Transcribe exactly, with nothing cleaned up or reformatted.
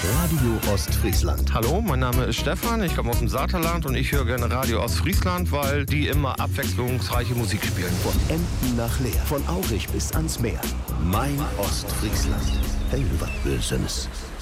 Radio Ostfriesland. Hallo, mein Name ist Stefan, ich komme aus dem Saterland und ich höre gerne Radio Ostfriesland, weil die immer abwechslungsreiche Musik spielen. Von Emden nach Leer, von Aurich bis ans Meer. Mein Ostfriesland. Hey, was Böses.